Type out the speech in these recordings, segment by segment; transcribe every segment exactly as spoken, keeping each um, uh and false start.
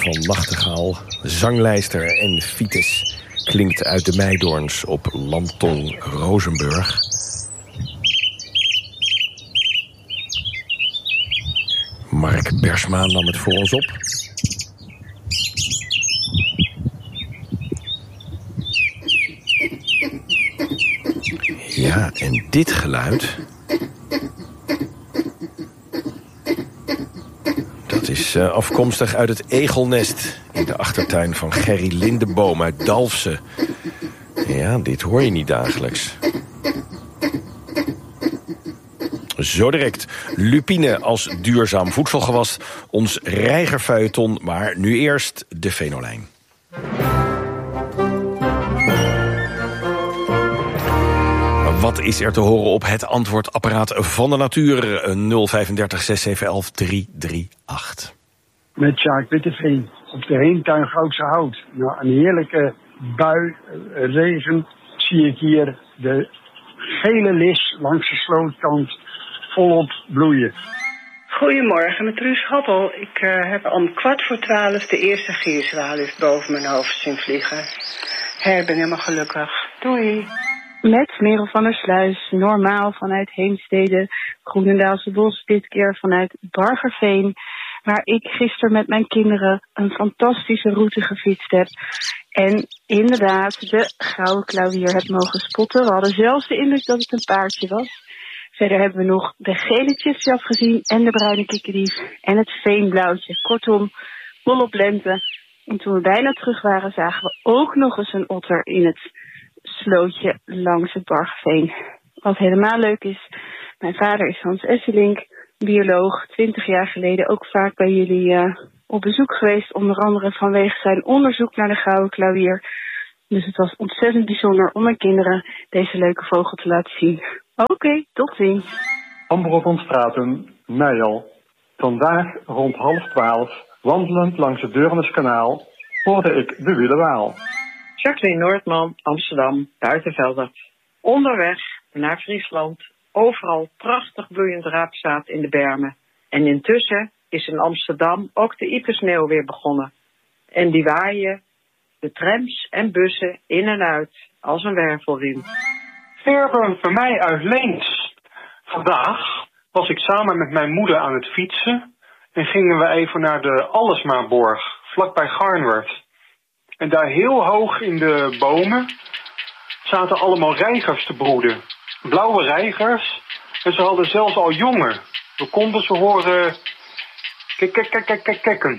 van nachtegaal, zanglijster en fiets klinkt uit de Meidoorns op Landtong Rozenburg. Mark Bersma nam het voor ons op. Ja, en dit geluid... dat is uh, afkomstig uit het egelnest in de achtertuin van Gerry Lindeboom uit Dalfsen. Ja, dit hoor je niet dagelijks. Zo direct lupine als duurzaam voedselgewas, ons reigerfeuilleton, maar nu eerst de Venolijn. Wat is er te horen op het antwoordapparaat van de natuur? nul vijf drie zes zeven een een drie drie acht. Met Sjaak Witteveen op de Heemtuin Goudse Hout. Nou, een heerlijke bui, regen, zie ik hier de gele lis langs de slootkant volop bloeien. Goedemorgen, met Truus Hoppel. Ik uh, heb om kwart voor twaalf de eerste gierzwalif boven mijn hoofd zien vliegen. Her, ben helemaal gelukkig. Doei. Met Merel van der Sluis, normaal vanuit Heemstede, Groenendaalse Bos, dit keer vanuit Bargerveen, waar ik gisteren met mijn kinderen een fantastische route gefietst heb. En inderdaad, de gouden klauwier heb mogen spotten. We hadden zelfs de indruk dat het een paardje was. Verder hebben we nog de gele tjifjaf gezien en de bruine kikkerdief en het veenblauwtje. Kortom, volop lente. En toen we bijna terug waren, zagen we ook nog eens een otter in het slootje langs het Bargeveen. Wat helemaal leuk is, mijn vader is Hans Esselink, bioloog, twintig jaar geleden ook vaak bij jullie uh, op bezoek geweest, onder andere vanwege zijn onderzoek naar de gouden klauwier. Dus het was ontzettend bijzonder om mijn kinderen deze leuke vogel te laten zien. Oké, okay, tot ziens. Amber van Stratum, Nijl. Vandaag rond half twaalf, wandelend langs het Deurneskanaal, hoorde ik de Wielerwaal. Jacqueline Noordman, Amsterdam, Buitenveldert. Onderweg naar Friesland, overal prachtig bloeiend raapzaad in de bermen. En intussen is in Amsterdam ook de Iepersneeuw weer begonnen. En die waaien de trams en bussen in en uit als een wervelriem. Fairburn voor mij uit Leens. Vandaag was ik samen met mijn moeder aan het fietsen en gingen we even naar de Allesmaborg, vlakbij Garnwerd. En daar heel hoog in de bomen zaten allemaal reigers te broeden. Blauwe reigers. En ze hadden zelfs al jongen. We konden ze horen kek, kek, kek, kek, kek, kekken.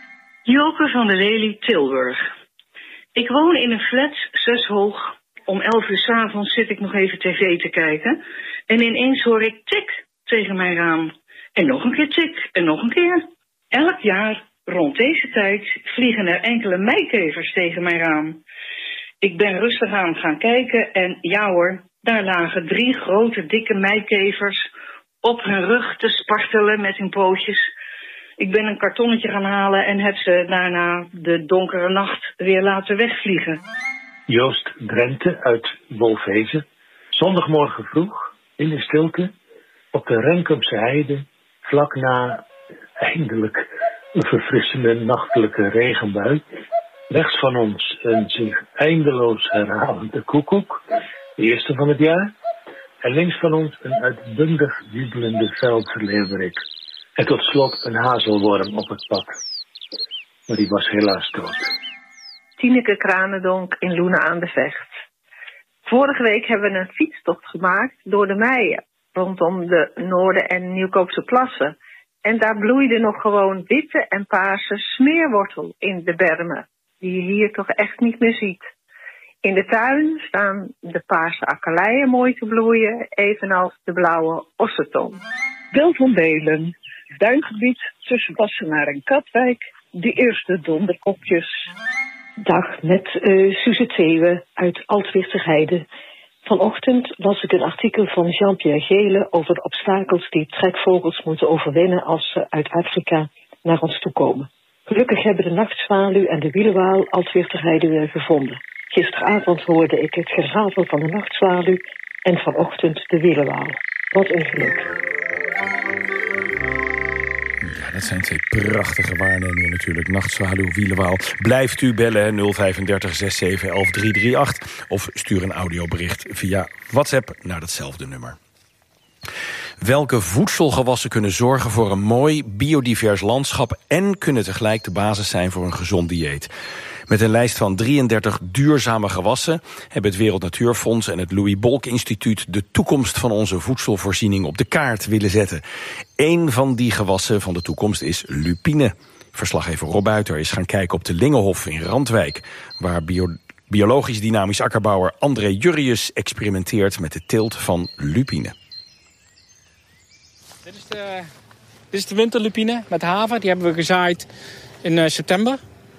Joke van der Lely, Tilburg. Ik woon in een flat, zes hoog. Om elf uur 's avonds zit ik nog even tv te kijken. En ineens hoor ik tik tegen mijn raam. En nog een keer tik. En nog een keer. Elk jaar rond deze tijd vliegen er enkele meikevers tegen mijn raam. Ik ben rustig aan gaan kijken en ja hoor, daar lagen drie grote dikke meikevers op hun rug te spartelen met hun pootjes. Ik ben een kartonnetje gaan halen en heb ze daarna de donkere nacht weer laten wegvliegen. Joost Drenthe uit Wolfezen. Zondagmorgen vroeg, in de stilte, op de Renkumse heide, vlak na eindelijk een verfrissende nachtelijke regenbui. Rechts van ons een zich eindeloos herhalende koekoek, de eerste van het jaar. En links van ons een uitbundig jubelende veldleeuwerik. En tot slot een hazelworm op het pad. Maar die was helaas dood. Tineke Kranendonk in Loenen aan de Vecht. Vorige week hebben we een fietstocht gemaakt door de Meijen, rondom de Noorden- en Nieuwkoopse plassen. En daar bloeide nog gewoon witte en paarse smeerwortel in de bermen, die je hier toch echt niet meer ziet. In de tuin staan de paarse akkeleien mooi te bloeien, evenals de blauwe osseton. Del van Belen, duingebied tussen Wassenaar en Katwijk, de eerste donderkopjes. Dag, met uh, Suze Theeuwen uit Altwierterheide. Vanochtend las ik een artikel van Jean-Pierre Gele over de obstakels die trekvogels moeten overwinnen als ze uit Afrika naar ons toe komen. Gelukkig hebben de nachtzwaluw en de wielenwaal Altwierterheide weer gevonden. Gisteravond hoorde ik het geratel van de nachtzwaluw en vanochtend de wielenwaal. Wat een geluk. Ja, dat zijn twee prachtige waarnemingen natuurlijk. Nachtzwaluw, wielenwaal. Blijft u bellen nul vijfendertig zesenzeventig elf driehonderdachtendertig of stuur een audiobericht via WhatsApp naar datzelfde nummer. Welke voedselgewassen kunnen zorgen voor een mooi biodivers landschap en kunnen tegelijk de basis zijn voor een gezond dieet? Met een lijst van drieëndertig duurzame gewassen hebben het Wereld Natuurfonds en het Louis Bolk Instituut de toekomst van onze voedselvoorziening op de kaart willen zetten. Eén van die gewassen van de toekomst is lupine. Verslaggever Rob Buiter is gaan kijken op de Lingenhof in Randwijk, waar bio biologisch dynamisch akkerbouwer André Jurrius experimenteert met de teelt van lupine. Dit is de, dit is de winterlupine met haver. Die hebben we gezaaid in uh, september.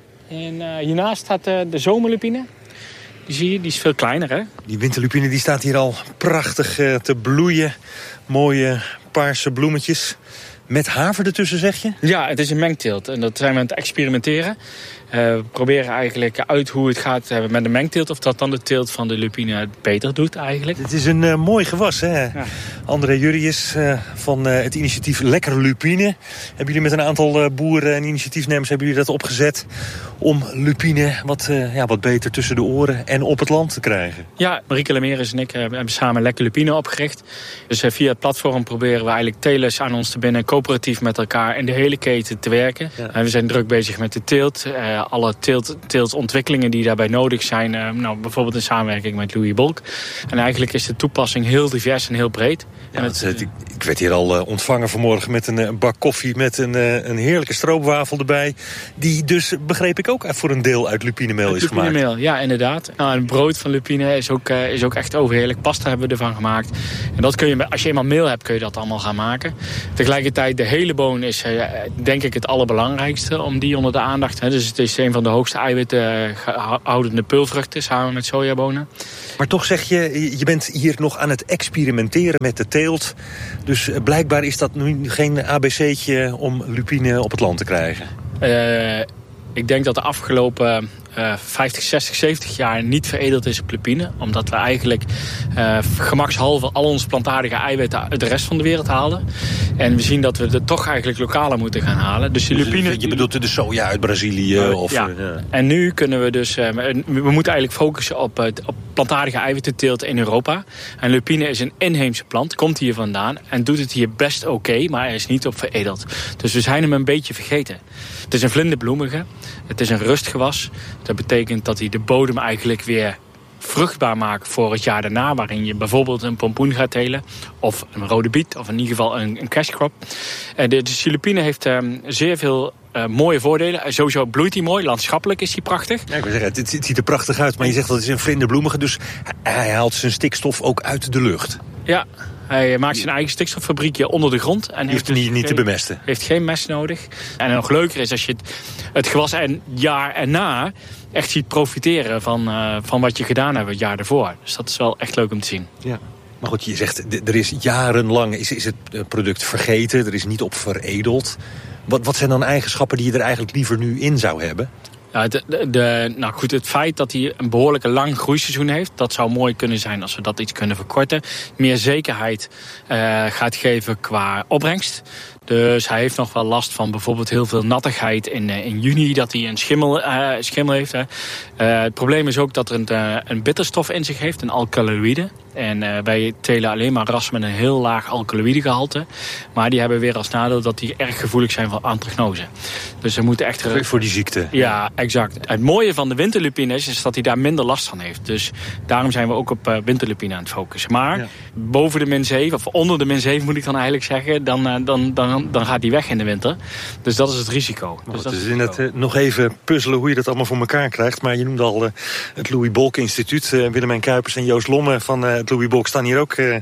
En uh, hiernaast staat uh, de zomerlupine. Die zie je, die is veel kleiner, hè? Die winterlupine die staat hier al prachtig uh, te bloeien. Mooie paarse bloemetjes. Met haver ertussen, zeg je? Ja, het is een mengteelt. En dat zijn we aan het experimenteren. Uh, we proberen eigenlijk uit hoe het gaat uh, met de mengteelt. Of dat dan de teelt van de lupine het beter doet eigenlijk. Het is een uh, mooi gewas, hè? Ja. André Jurrius uh, van uh, het initiatief Lekker Lupine. Hebben jullie met een aantal uh, boeren en initiatiefnemers hebben jullie dat opgezet om lupine wat, uh, ja, wat beter tussen de oren en op het land te krijgen? Ja, Marieke Lemeris en ik uh, hebben samen Lekker Lupine opgericht. Dus uh, via het platform proberen we eigenlijk telers aan ons te binden, coöperatief met elkaar in de hele keten te werken. Ja. Uh, we zijn druk bezig met de teelt. Uh, alle teelt, teeltontwikkelingen die daarbij nodig zijn. Uh, nou, bijvoorbeeld in samenwerking met Louis Bolk. En eigenlijk is de toepassing heel divers en heel breed. Ja, en het, het, ik, ik werd hier al uh, ontvangen vanmorgen met een, een bak koffie met een, uh, een heerlijke stroopwafel erbij. Die dus, begreep ik ook, voor een deel uit lupinemeel is gemaakt. Lupinemeel, ja, inderdaad. Nou, een brood van lupine is ook, uh, is ook echt overheerlijk. Pasta hebben we ervan gemaakt. En dat kun je, als je eenmaal meel hebt, kun je dat allemaal gaan maken. Tegelijkertijd, de hele boon is uh, denk ik het allerbelangrijkste om die onder de aandacht. Hè. Dus het is een van de hoogste eiwitten uh, houdende peulvruchten samen met sojabonen. Maar toch zeg je, je bent hier nog aan het experimenteren met de teelt. Dus blijkbaar is dat nu geen A B C'tje om lupine op het land te krijgen. Uh, ik denk dat de afgelopen uh, vijftig, zestig, zeventig jaar niet veredeld is op lupine. Omdat we eigenlijk uh, gemakshalve al onze plantaardige eiwitten uit de rest van de wereld halen. En we zien dat we het toch eigenlijk lokaler moeten gaan halen. Dus die lupine, je bedoelt de soja uit Brazilië? Uh, of, ja. ja. En nu kunnen we dus... Uh, we moeten eigenlijk focussen op, uh, op plantaardige eiwittenteelt in Europa. En lupine is een inheemse plant, komt hier vandaan en doet het hier best oké, okay, maar hij is niet op veredeld. Dus we zijn hem een beetje vergeten. Het is een vlinderbloemige, het is een rustgewas. Dat betekent dat hij de bodem eigenlijk weer vruchtbaar maakt voor het jaar daarna, waarin je bijvoorbeeld een pompoen gaat telen of een rode biet of in ieder geval een, een cash crop. De, de lupine heeft um, zeer veel uh, mooie voordelen. Uh, sowieso bloeit hij mooi, landschappelijk is hij prachtig. Ja, ik wil zeggen, het, het ziet er prachtig uit, maar je zegt dat het is een vlinderbloemige, dus hij haalt zijn stikstof ook uit de lucht. Ja. Hij maakt zijn eigen stikstoffabriekje onder de grond. En je hoeft hem niet, niet te bemesten. Heeft geen mest nodig. En nog leuker is als je het, het gewas en jaar erna echt ziet profiteren van, uh, van wat je gedaan hebt het jaar ervoor. Dus dat is wel echt leuk om te zien. Ja. Maar goed, je zegt, er is jarenlang is, is het product vergeten. Er is niet op veredeld. Wat, wat zijn dan eigenschappen die je er eigenlijk liever nu in zou hebben? Ja, de, de, de, nou goed, het feit dat hij een behoorlijke lang groeiseizoen heeft, dat zou mooi kunnen zijn als we dat iets kunnen verkorten. Meer zekerheid uh, gaat geven qua opbrengst. Dus hij heeft nog wel last van bijvoorbeeld heel veel nattigheid in, uh, in juni, dat hij een schimmel, uh, schimmel heeft. Hè. Uh, het probleem is ook dat er een, uh, een bitterstof in zich heeft, een alkaloïde. En uh, wij telen alleen maar rassen met een heel laag alkaloïdegehalte. Maar die hebben weer als nadeel dat die erg gevoelig zijn voor anthracnose. Dus ze moeten echt... Uh, voor die ziekte. Ja, exact. Het mooie van de winterlupine is, is dat hij daar minder last van heeft. Dus daarom zijn we ook op uh, winterlupine aan het focussen. Maar ja. boven de min zeven, of onder de min zeven moet ik dan eigenlijk zeggen, dan, uh, dan, dan, dan gaat hij weg in de winter. Dus dat is het risico. Dus dat is in het uh, nog even puzzelen hoe je dat allemaal voor elkaar krijgt. Maar je noemde al uh, het Louis Bolk Instituut. Uh, Willemijn Kuipers en Joost Lomme van uh, het Louis Bolk staan hier ook uh,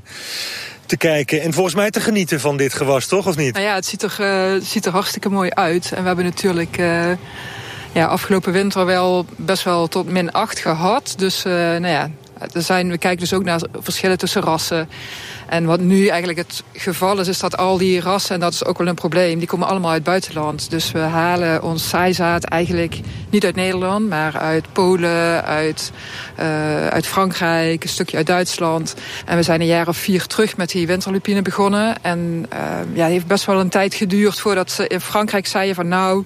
te kijken. En volgens mij te genieten van dit gewas, toch? Of niet? Nou ja, het ziet er, uh, ziet er hartstikke mooi uit. En we hebben natuurlijk uh, ja, afgelopen winter wel best wel tot min acht gehad. Dus uh, nou ja, Er zijn, we kijken dus ook naar verschillen tussen rassen. En wat nu eigenlijk het geval is, is dat al die rassen, en dat is ook wel een probleem, die komen allemaal uit het buitenland. Dus we halen ons saaizaad eigenlijk niet uit Nederland, maar uit Polen, uit, uh, uit Frankrijk, een stukje uit Duitsland. En we zijn een jaar of vier terug met die winterlupine begonnen. En uh, ja, het heeft best wel een tijd geduurd voordat ze in Frankrijk zeiden van nou,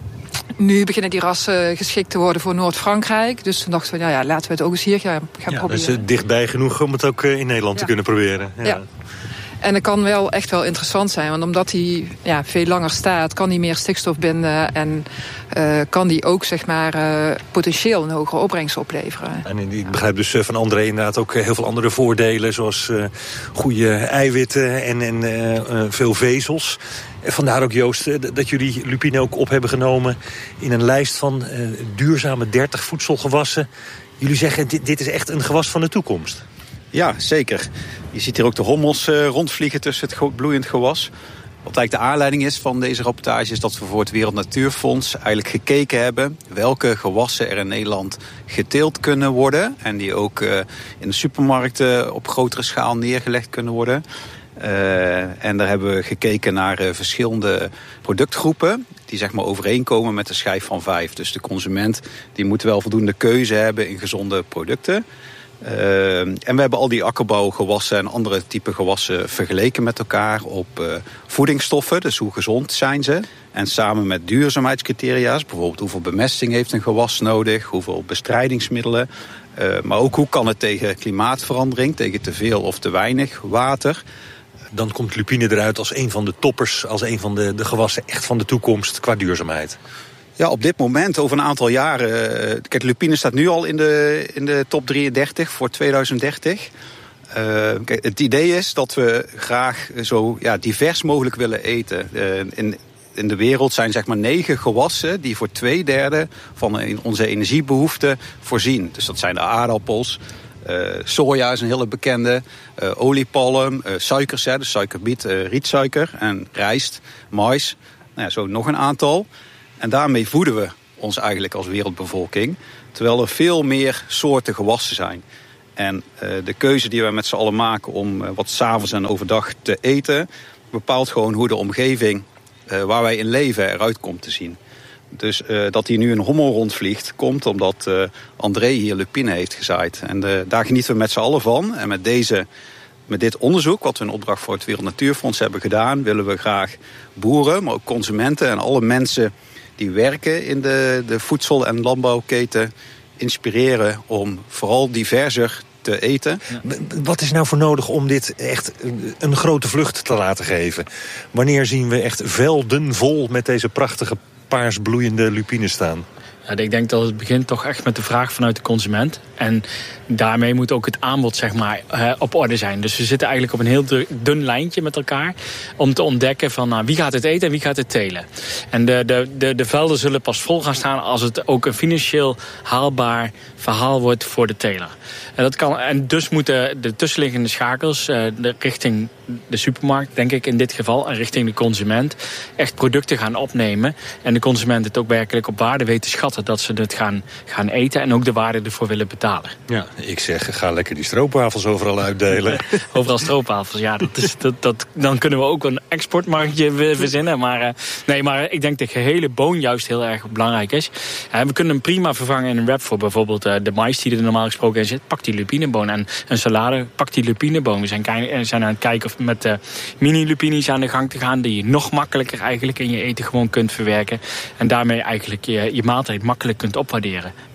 nu beginnen die rassen geschikt te worden voor Noord-Frankrijk. Dus toen dachten we, nou ja, laten we het ook eens hier gaan, gaan ja, proberen. Dat is dichtbij genoeg om het ook in Nederland ja. te kunnen proberen. Ja. ja. En het kan wel echt wel interessant zijn. Want omdat hij ja, veel langer staat, kan hij meer stikstof binden. En uh, kan die ook zeg maar uh, potentieel een hogere opbrengst opleveren. En ik begrijp dus van André inderdaad ook heel veel andere voordelen. Zoals uh, goede eiwitten en, en uh, uh, veel vezels. Vandaar ook, Joost, dat jullie lupine ook op hebben genomen in een lijst van uh, duurzame dertig voedselgewassen. Jullie zeggen, dit, dit is echt een gewas van de toekomst. Ja, zeker. Je ziet hier ook de hommels uh, rondvliegen tussen het bloeiend gewas. Wat eigenlijk de aanleiding is van deze rapportage is dat we voor het Wereld Natuurfonds eigenlijk gekeken hebben welke gewassen er in Nederland geteeld kunnen worden. En die ook uh, in de supermarkten op grotere schaal neergelegd kunnen worden. Uh, en daar hebben we gekeken naar uh, verschillende productgroepen die zeg maar overeenkomen met de schijf van vijf. Dus de consument die moet wel voldoende keuze hebben in gezonde producten. Uh, en we hebben al die akkerbouwgewassen en andere type gewassen vergeleken met elkaar op uh, voedingsstoffen. Dus hoe gezond zijn ze. En samen met duurzaamheidscriteria's, bijvoorbeeld hoeveel bemesting heeft een gewas nodig, hoeveel bestrijdingsmiddelen. Uh, maar ook hoe kan het tegen klimaatverandering, tegen te veel of te weinig water. Dan komt lupine eruit als een van de toppers, als een van de, de gewassen echt van de toekomst qua duurzaamheid. Ja, op dit moment, over een aantal jaren. Kijk, lupine staat nu al in de, in de top drieëndertig voor tweeduizend dertig. Uh, kijk, het idee is dat we graag zo ja, divers mogelijk willen eten. Uh, in, in de wereld zijn zeg maar negen gewassen die voor twee derde van onze energiebehoeften voorzien. Dus dat zijn de aardappels. Uh, soja is een hele bekende, uh, oliepalm, uh, suikers, hè, dus suikerbiet, uh, rietsuiker en rijst, mais. Nou ja, zo nog een aantal. En daarmee voeden we ons eigenlijk als wereldbevolking, terwijl er veel meer soorten gewassen zijn. En uh, de keuze die we met z'n allen maken om uh, wat 's avonds en overdag te eten, bepaalt gewoon hoe de omgeving uh, waar wij in leven eruit komt te zien. Dus uh, dat hier nu een hommel rondvliegt, komt omdat uh, André hier lupine heeft gezaaid. En uh, daar genieten we met z'n allen van. En met, deze, met dit onderzoek, wat we in opdracht voor het Wereld Natuurfonds hebben gedaan, willen we graag boeren, maar ook consumenten en alle mensen die werken in de, de voedsel- en landbouwketen inspireren om vooral diverser te eten. Ja. Wat is nou voor nodig om dit echt een grote vlucht te laten geven? Wanneer zien we echt velden vol met deze prachtige paarsbloeiende lupine staan? Ja, ik denk dat het begint toch echt met de vraag vanuit de consument. En daarmee moet ook het aanbod zeg maar uh, op orde zijn. Dus we zitten eigenlijk op een heel dun lijntje met elkaar om te ontdekken van nou, wie gaat het eten en wie gaat het telen. En de, de, de, de velden zullen pas vol gaan staan als het ook een financieel haalbaar verhaal wordt voor de teler. En, dat kan, en dus moeten de tussenliggende schakels uh, de, richting de supermarkt, denk ik in dit geval, en richting de consument echt producten gaan opnemen. En de consument het ook werkelijk op waarde weet te schatten dat ze het gaan, gaan eten en ook de waarde ervoor willen betalen. Ja, ik zeg, ga lekker die stroopwafels overal uitdelen. Overal stroopwafels, ja. Dat is, dat, dat, dan kunnen we ook een exportmarktje verzinnen. Maar, uh, nee, maar ik denk dat de gehele boon juist heel erg belangrijk is. Uh, we kunnen hem prima vervangen in een wrap voor bijvoorbeeld uh, de mais die er normaal gesproken in zit. Pak die lupineboon. En een salade, pak die lupineboon. We zijn, zijn aan het kijken of met uh, mini-lupines aan de gang te gaan, die je nog makkelijker eigenlijk in je eten gewoon kunt verwerken. En daarmee eigenlijk je, je maaltijd makkelijk kunt opwaarderen.